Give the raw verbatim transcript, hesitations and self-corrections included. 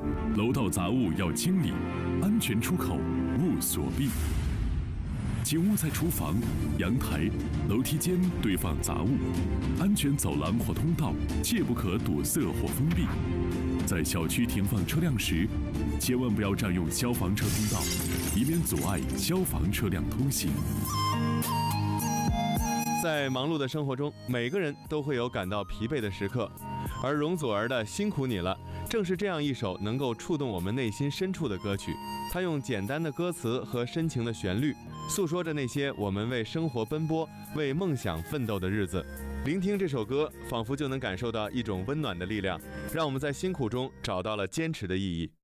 楼道杂物要清理，安全出口勿锁闭。请勿在厨房、阳台、楼梯间堆放杂物，安全走廊或通道切不可堵塞或封闭。在小区停放车辆时，千万不要占用消防车通道，以免阻碍消防车辆通行。 在忙碌的生活中，每个人都会有感到疲惫的时刻，而容祖儿的《辛苦你了》正是这样一首能够触动我们内心深处的歌曲。它用简单的歌词和深情的旋律，诉说着那些我们为生活奔波、为梦想奋斗的日子。聆听这首歌，仿佛就能感受到一种温暖的力量，让我们在辛苦中找到了坚持的意义。